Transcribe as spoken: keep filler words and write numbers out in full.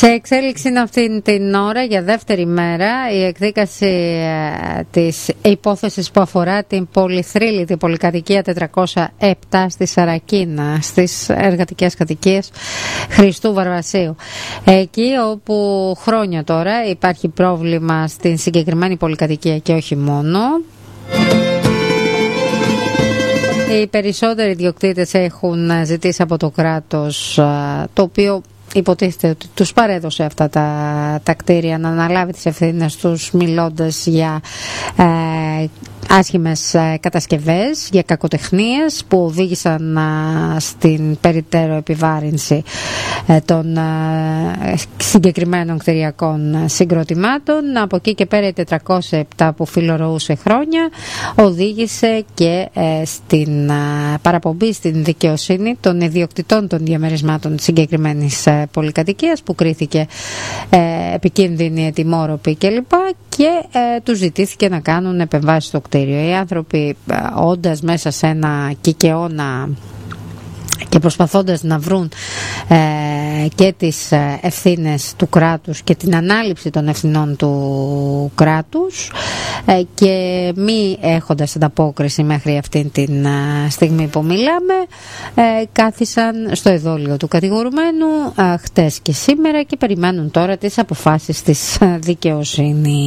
Σε εξέλιξη είναι αυτή την ώρα για δεύτερη μέρα η εκδίκαση ε, της υπόθεσης που αφορά την πολυθρύλητη πολυκατοικία τετρακόσια επτά στη Σαρακίνα, στις εργατικές κατοικίες Χριστού Βαρβασίου. Εκεί όπου χρόνια τώρα υπάρχει πρόβλημα στην συγκεκριμένη πολυκατοικία και όχι μόνο. Οι περισσότεροι ιδιοκτήτες έχουν ζητήσει από το κράτος, το οποίο υποτίθεται ότι τους παρέδωσε αυτά τα, τα κτίρια, να αναλάβει τις ευθύνες τους, μιλώντας για ε, άσχημες ε, κατασκευές, για κακοτεχνίες που οδήγησαν ε, στην περιττέρω επιβάρυνση ε, των ε, συγκεκριμένων κτηριακών συγκροτημάτων. Από εκεί και πέρα η τετρακόσια επτά που φιλορροούσε χρόνια οδήγησε και ε, στην ε, παραπομπή στην δικαιοσύνη των ιδιοκτητών των διαμερισμάτων της συγκεκριμένης ε, πολυκατοικίας, που κρίθηκε ε, επικίνδυνη, ετοιμόρροπη κλπ. Και ε, τους ζητήθηκε να κάνουν επεμβάσεις στο κτίριο. Οι άνθρωποι ε, όντας μέσα σε ένα κικαιώνα και προσπαθώντας να βρουν ε, και τις ευθύνες του κράτους και την ανάληψη των ευθυνών του κράτους ε, και μη έχοντας ανταπόκριση μέχρι αυτή την ε, στιγμή που μιλάμε, ε, κάθισαν στο εδόλιο του κατηγορουμένου ε, χτες και σήμερα και περιμένουν τώρα τις αποφάσεις της δικαιοσύνης.